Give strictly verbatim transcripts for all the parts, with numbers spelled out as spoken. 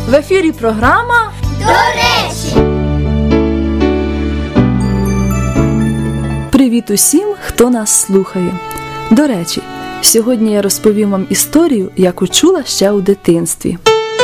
В ефірі програма «До речі». Привіт усім, хто нас слухає. До речі, сьогодні я розповім вам історію, яку чула ще у дитинстві.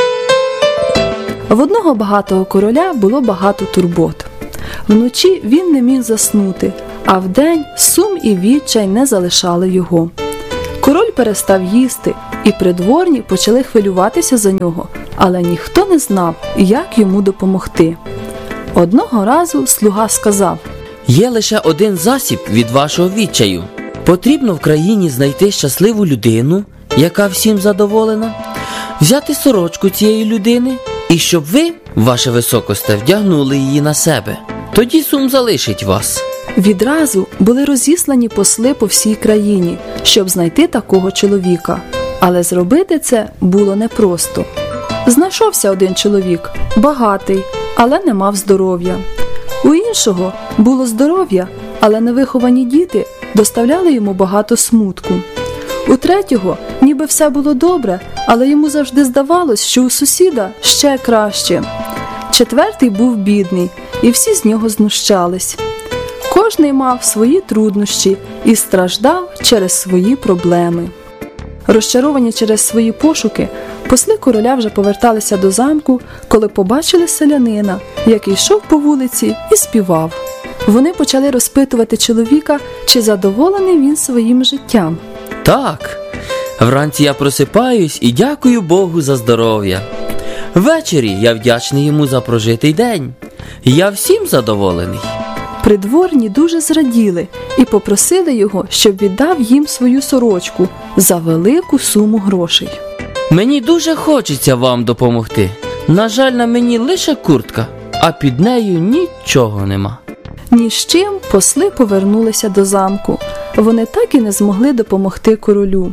В одного багатого короля було багато турбот. Вночі він не міг заснути, а вдень сум і відчай не залишали його. Король перестав їсти, і придворні почали хвилюватися за нього, але ніхто не знав, як йому допомогти. Одного разу слуга сказав: «Є лише один засіб від вашого відчаю. Потрібно в країні знайти щасливу людину, яка всім задоволена, взяти сорочку цієї людини, і щоб ви, ваше високосте, вдягнули її на себе. Тоді сум залишить вас». Відразу були розіслані посли по всій країні, щоб знайти такого чоловіка. Але зробити це було непросто. Знайшовся один чоловік, багатий, але не мав здоров'я. У іншого було здоров'я, але невиховані діти доставляли йому багато смутку. У третього ніби все було добре, але йому завжди здавалось, що у сусіда ще краще. Четвертий був бідний, і всі з нього знущались. Кожний мав свої труднощі і страждав через свої проблеми. Розчаровані через свої пошуки, посли короля вже поверталися до замку, коли побачили селянина, який йшов по вулиці і співав. Вони почали розпитувати чоловіка, чи задоволений він своїм життям. Так, вранці я просипаюсь і дякую Богу за здоров'я. Ввечері я вдячний йому за прожитий день. Я всім задоволений. Придворні дуже зраділи і попросили його, щоб віддав їм свою сорочку за велику суму грошей. Мені дуже хочеться вам допомогти. На жаль, на мені лише куртка, а під нею нічого нема. Ні з чим посли повернулися до замку. Вони так і не змогли допомогти королю.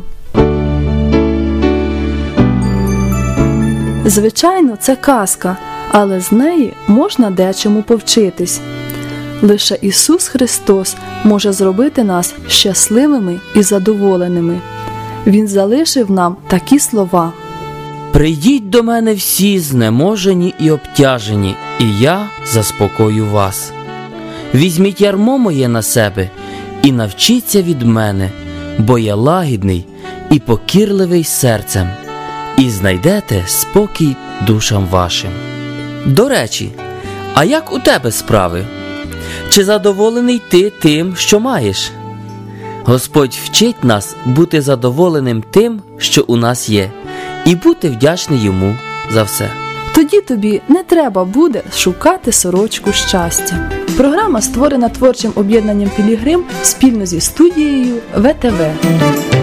Звичайно, це казка, але з неї можна дечому повчитись. Лише Ісус Христос може зробити нас щасливими і задоволеними. Він залишив нам такі слова: «Прийдіть до мене всі знеможені і обтяжені, і я заспокою вас. Візьміть ярмо моє на себе і навчіться від мене, бо я лагідний і покірливий серцем, і знайдете спокій душам вашим». До речі, а як у тебе справи? Чи задоволений ти тим, що маєш? Господь вчить нас бути задоволеним тим, що у нас є, і бути вдячний Йому за все. Тоді тобі не треба буде шукати сорочку щастя. Програма створена творчим об'єднанням «Пілігрим» спільно зі студією ВТВ.